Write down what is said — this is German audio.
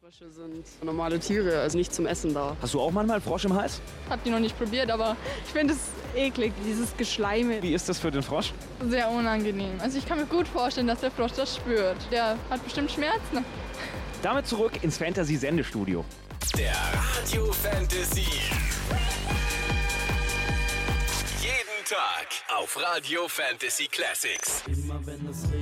Frösche sind normale Tiere, also nicht zum Essen da. Hast du auch manchmal einen Frosch im Hals? Hab die noch nicht probiert, aber ich finde es eklig, dieses Geschleime. Wie ist das für den Frosch? Sehr unangenehm. Also ich kann mir gut vorstellen, dass der Frosch das spürt. Der hat bestimmt Schmerzen. Damit zurück ins Fantasy-Sendestudio. Der Radio Fantasy. Jeden Tag auf Radio Fantasy Classics. Immer wenn es